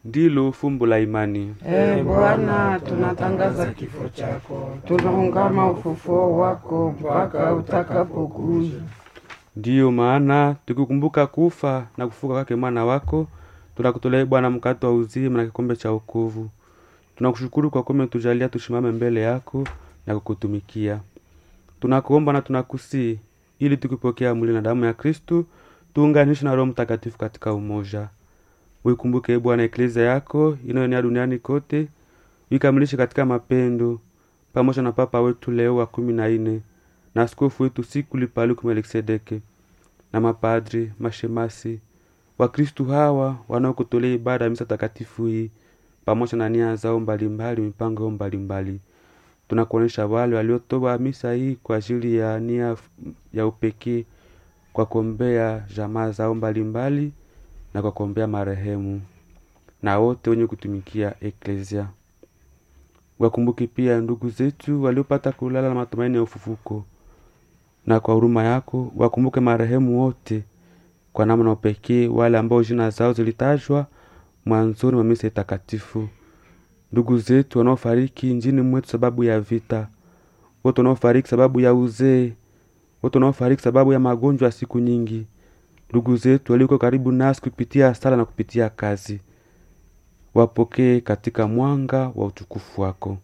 ndilo fumbo la imani. Bwana, tunatangaza kifo chako, tunaungama ufufuo wako mpaka utakapokuja. Ndiyo maana tukikumbuka kufa na kufuka kwake mwana wako, tunakutolea Bwana mkate wa uzima na kikombe cha wokovu. Tunakushukuru kwa kuwa umetujalia tusimame mbele yako na kukutumikia. Tunakuomba na tunakusihi ili tukipokea mwili na damu ya Kristo, tuunganishwe na Roho Mtakatifu katika umoja. Uikumbuke Bwana eklezia yako inayoenea duniani kote, uikamilishe katika mapendo, pamoja na Papa wetu Leo wa 14 na askofu wetu Sikuli Paluku Melkisedeke na mapadri, mashemasi, Wakristo hawa wanaokutolea ibada ya misa takatifu hii pamoja na nia zao mbalimbali, mipango mbalimbali. Tunakuonesha wale waliotoa misa hii kwa ajili ya nia ya upekee, kwa kuombea jamaa zao mbalimbali na kwa kuombea marehemu na wote wenye kutumikia eklezia. Wakumbuke pia ndugu zetu waliopata kulala na matumaini ya ufufuko, na kwa huruma yako wakumbuke marehemu wote kwa namna pekee, wale ambao jina zao zilitajwa mwanzoni mwa misa takatifu. Ndugu zetu wanaofariki nchini mwetu sababu ya vita, wote wanaofariki sababu ya uzee, wote wanaofariki sababu ya magonjwa siku nyingi, ndugu zetu waliko karibu nasi kupitia sala na kupitia kazi, wapokee katika mwanga wa utukufu wako.